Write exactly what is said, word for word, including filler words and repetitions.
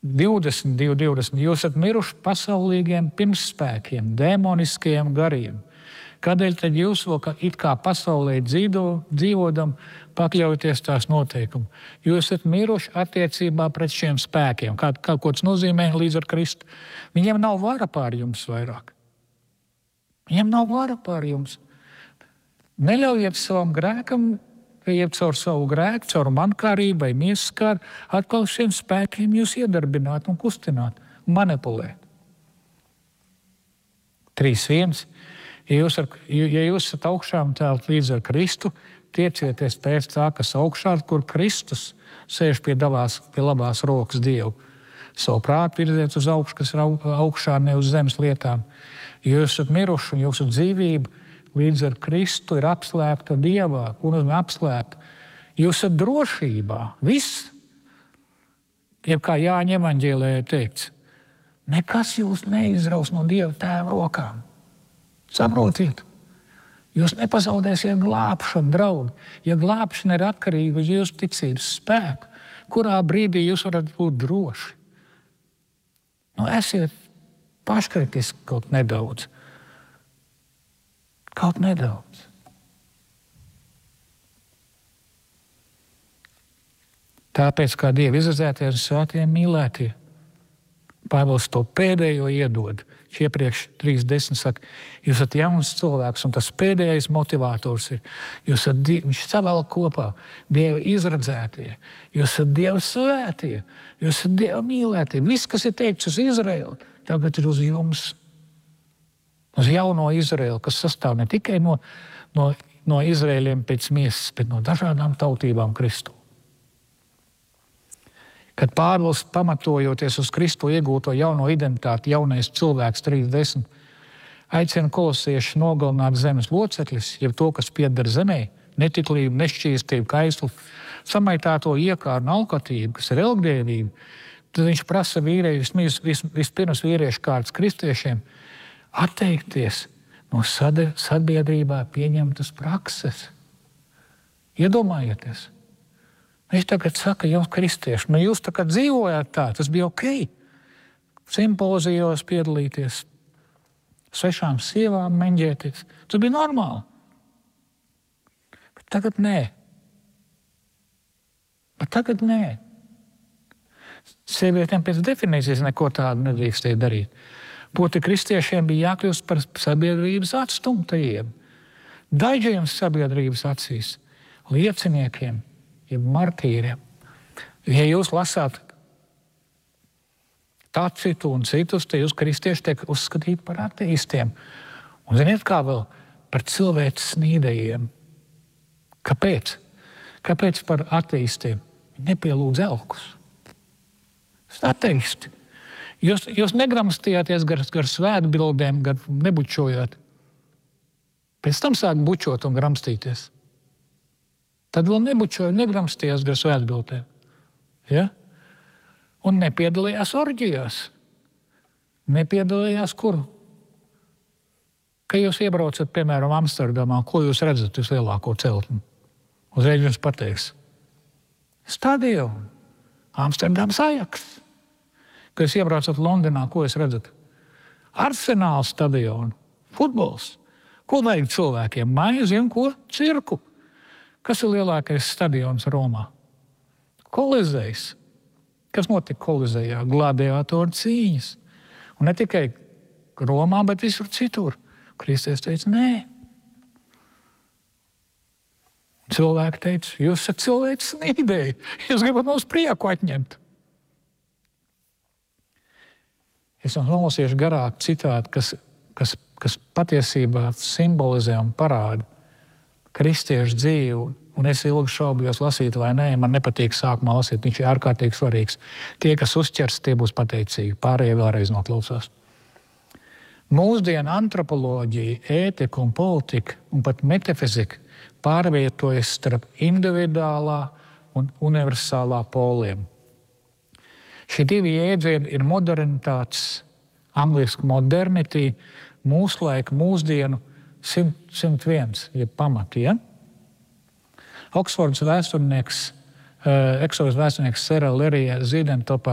divdesmit divi divdesmit. Jūs esat miruši pasaulīgiem pirmsspēkiem, demoniskiem gariem. Kādēļ tad jūs vēl kā, it kā pasaulē dzīvo, dzīvodam, pakļaujoties tās noteikumu? Jūs esat miruši attiecībā pret šiem spēkiem. Kā, kā ko tas nozīmē līdz ar Kristu? Viņiem nav vara pār jums vairāk. Viņiem nav vara pār jums. Neļaujiet savam grēkam, iet caur savu grēku, caur mankārību vai miesaskāru, atkal šiem spēkiem jūs iedarbināt un kustināt, manipulēt. trīs viens. Ja jūs, ar, ja jūs esat augšām tēlt līdz ar Kristu, tiecieties pēc tā, kas augšā, kur Kristus sēž pie, davās, pie labās rokas Dievu. Savu prātu virziet uz augšu, kas ir augšā, ne uz zemes lietām. Ja jūs esat miruši un jūsu dzīvība līdz ar Kristu ir apslēpta Dievā, un apslēpta. Jūs esat drošībā. Viss, jeb kā Jāņa evaņģēlijā teikts, nekas jūs neizraus no Dieva tēva rokām. Saprotiet? Jūs nepazaudēsiet glābšanu, draugi. Ja glābšana ir atkarīga uz jūsu ticības spēku, kurā brīdī jūs varat būt droši? Nu, esiet paškritiski kaut nedaudz. Kaut nedaudz. Tāpēc, kā Dieva izredzētie un svētie mīlētie, Pāvils to pēdējo iedod. Iepriekš trīs desmit saka, jūs esat jauns cilvēks, un tas pēdējais motivators ir, jūs esat, viņš savēl kopā, Dieva izredzētie, jūs esat Dieva svētie, jūs esat Dieva mīlētie. Viss, kas ir teikts uz Izraēlu, tagad ir uz jums. Uz jauno Izraēlu, kas sastāv ne tikai no, no, no Izraēļiem pēc miesas, bet no dažādām tautībām Kristu. Kad Pāvils, pamatojoties uz Kristu iegūto jauno identitāti, jaunais cilvēks trīs desmit, aicina kolosiešus nogalināt zemes locekļus, jeb to, kas pieder zemē, netiklību, nešķīstību, kaislu, samaitāto iekāru un alkatību, kas ir elgdievība, tad viņš prasa vīrieši, vis, vis, vispirms vīriešu kārtas kristiešiem, atteikties no sabiedrībā pieņemtas prakses. Iedomājieties. Viņš tagad saka, jums kristieši, nu jūs tā kā dzīvojāt tā, tas bija ok. Simpozijos piedalīties, svešām sievām meņģēties. Tas bija normāli. Bet tagad nē. Bet tagad nē. Sievietēm pēc definīcijas neko tādu nedrīkstēja darīt. Proti kristiešiem bija jākļūst par sabiedrības atstumtajiem, daļiem sabiedrības acīs, lieciniekiem, jeb martīriem. Ja jūs lasāt Tacitu un citus, te jūs kristieši tiek uzskatīti par ateistiem. Un ziniet kā vēl? Par cilvēces snīdējiem. Kāpēc? Kāpēc par ateistiem? Viņi nepielūdz elkus. Tas ateisti. Jūs, jūs negramstījāties gar, gar svētbildēm, gar nebučojot. Pēc tam sāk bučot un gramstīties. Tad vēl nebučoja, negramstījās gar svētbildēm. Ja? Un nepiedalījās orģijās. Nepiedalījās kur? Kad jūs iebraucat, piemēram, Amsterdamā, ko jūs redzat vislielāko celtni? Uzreiz jums pateiks. Stadionu. Amsterdams Ajax. Kad jūs iebraucat Londonā, ko jūs redzat? Arsenāla stadionu. Futbols. Ko vajag cilvēkiem? Maizi un ko? Cirku. Kas ir lielākais stadions Romā? Kolizejs. Kas notika Kolizejā? Gladiatoru cīņas. Un ne tikai Romā, bet visur citur. Kristus teica, nē. Cilvēki teica, jūs esat cilvēks snīdēji. Jūs gribat mums prieku atņemt. Es jums nolasīšu garāk citātu, kas, kas, kas patiesībā simbolizē un parāda kristiešu dzīvi. Un es ilgi šaubījos lasīt vai nē, man nepatīk sākumā lasīt, viņš ir ārkārtīgi svarīgs. Tie, kas uzķers, tie būs pateicīgi, pārējie vēlreiz noklausās. Mūsdienu antropoloģija, ētika un politika un pat metafizika pārvietojas starp individuālā un universālā poliem. Šie divi jēdzieni ir modernitātes, angliski modernity, mūslaika, mūsdienu simt viens, jeb pamati, ja? Oksfordas vēsturnieks, Oksfordas vēsturnieks Sera Lerija Zīdentopā